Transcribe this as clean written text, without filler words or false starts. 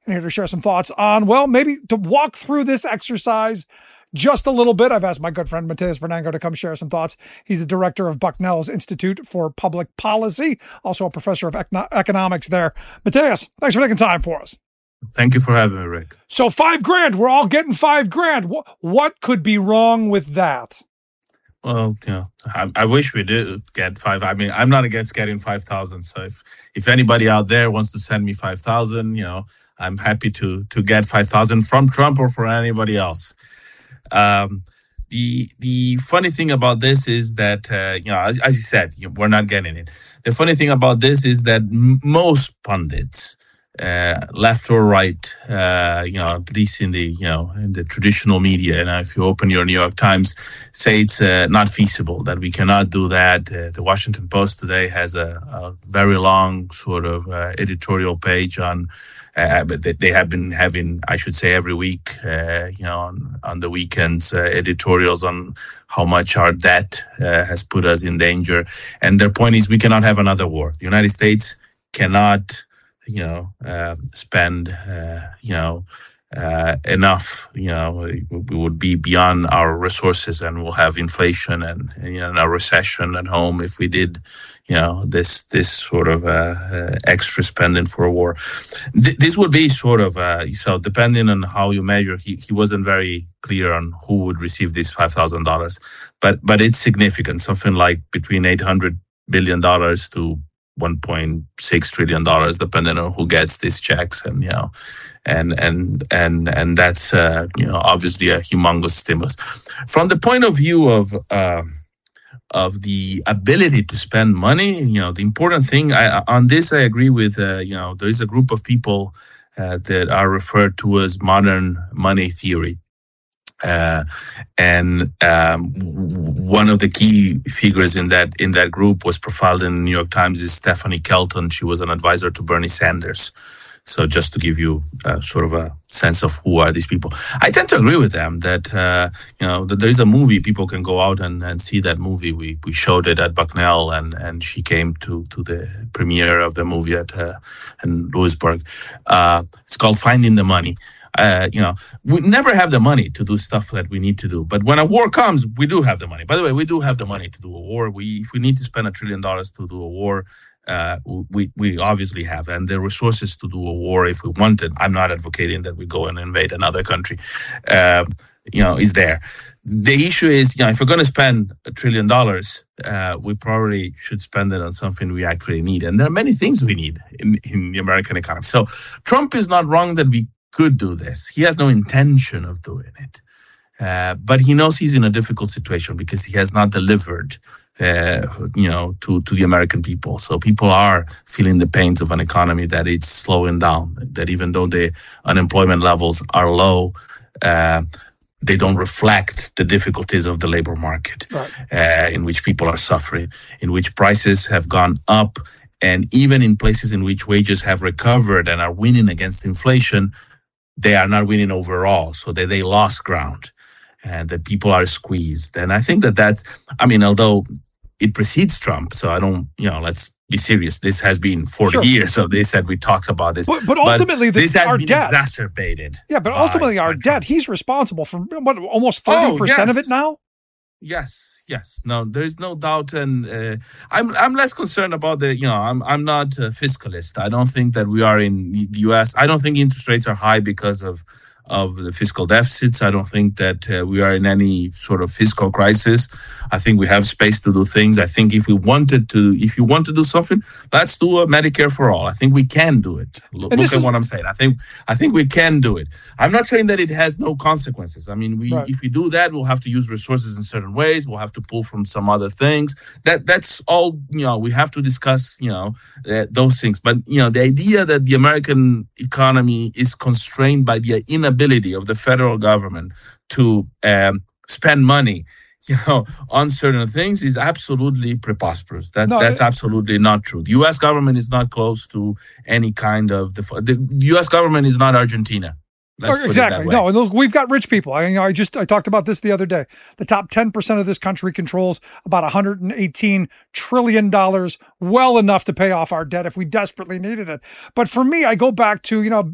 and here to share some thoughts on, well, maybe to walk through this exercise just a little bit. I've asked my good friend Mateus Vernango to come share some thoughts. He's the director of Bucknell's Institute for Public Policy, also a professor of economics there. Mateus, thanks for taking time for us. Thank you for having me, Rick. So $5,000, we're all getting $5,000. What could be wrong with that? Well, I wish we did get five. I mean, I'm not against getting 5,000. So if anybody out there wants to send me 5,000, I'm happy to get 5,000 from Trump or for anybody else. The funny thing about this is that, as you said, we're not getting it. The funny thing about this is that most pundits, left or right, at least in the traditional media, and if you open your New York Times, say it's not feasible, that we cannot do that. The Washington Post today has a very long sort of editorial page on, but they have been having, I should say, every week, on the weekends, editorials on how much our debt has put us in danger. And their point is we cannot have another war. The United States cannot spend, enough, we would be beyond our resources and we'll have inflation and a recession at home if we did, this sort of, extra spending for a war. This would be sort of, so depending on how you measure, he wasn't very clear on who would receive this $5,000, but it's significant, something like between $800 billion to $1.6 trillion, depending on who gets these checks, and that's obviously a humongous stimulus. From the point of view of the ability to spend money, the important thing on this, I agree with. There is a group of people that are referred to as modern money theory. One of the key figures in that group was profiled in the New York Times is Stephanie Kelton. She was an advisor to Bernie Sanders. So just to give you sort of a sense of who are these people, I tend to agree with them that that there is a movie. People can go out and see that movie. We showed it at Bucknell, and she came to the premiere of the movie in Lewisburg. It's called Finding the Money. We never have the money to do stuff that we need to do. But when a war comes, we do have the money. By the way, we do have the money to do a war. If we need to spend $1 trillion to do a war, we obviously have, and the resources to do a war if we wanted. I'm not advocating that we go and invade another country, is there. The issue is, if we're going to spend $1 trillion, we probably should spend it on something we actually need. And there are many things we need in the American economy. So Trump is not wrong that we could do this. He has no intention of doing it. But he knows he's in a difficult situation because he has not delivered, to the American people. So people are feeling the pains of an economy that it's slowing down, that even though the unemployment levels are low, they don't reflect the difficulties of the labor market, right. In which people are suffering, in which prices have gone up. And even in places in which wages have recovered and are winning against inflation, they are not winning overall, so they lost ground, and that people are squeezed. And I think although it precedes Trump, so I don't, let's be serious. This has been 40 years, so they said we talked about this. But ultimately, this has our been debt exacerbated. Yeah, but ultimately our debt, he's responsible for almost 30% of it now? Yes. No, there is no doubt, and I'm less concerned about I'm not a fiscalist. I don't think that we are in the U.S. I don't think interest rates are high because of the fiscal deficits. I don't think that we are in any sort of fiscal crisis. I think we have space to do things. I think if you want to do something, let's do a Medicare for all. I think we can do it. Look at what I'm saying. I think we can do it. I'm not saying that it has no consequences. I mean, if we do that, we'll have to use resources in certain ways. We'll have to pull from some other things. That's all, we have to discuss, those things. But, the idea that the American economy is constrained by the inability of the federal government to spend money, on certain things is absolutely preposterous. That's absolutely not true. The U.S. government is not close to any kind of the U.S. government is not Argentina. Exactly. No, look, we've got rich people. I talked about this the other day. The top 10% of this country controls about $118 trillion, well enough to pay off our debt if we desperately needed it. But for me, I go back to,